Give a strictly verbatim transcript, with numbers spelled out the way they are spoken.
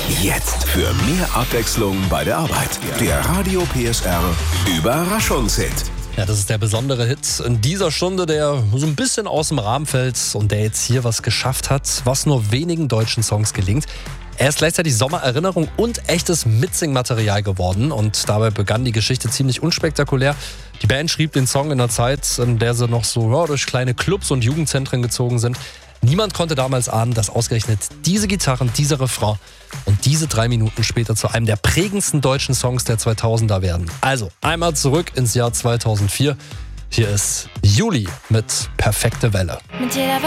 Jetzt für mehr Abwechslung bei der Arbeit. Der Radio P S R Überraschungshit. Ja, das ist der besondere Hit in dieser Stunde, der so ein bisschen aus dem Rahmen fällt und der jetzt hier was geschafft hat, was nur wenigen deutschen Songs gelingt. Er ist gleichzeitig Sommererinnerung und echtes Mitsingmaterial geworden und dabei begann die Geschichte ziemlich unspektakulär. Die Band schrieb den Song in einer Zeit, in der sie noch so ja, durch kleine Clubs und Jugendzentren gezogen sind. Niemand konnte damals ahnen, dass ausgerechnet diese Gitarren, dieser Refrain und diese drei Minuten später zu einem der prägendsten deutschen Songs der zweitausender werden. Also einmal zurück ins Jahr zweitausendvier. Hier ist Juli mit Perfekte Welle. Mit jeder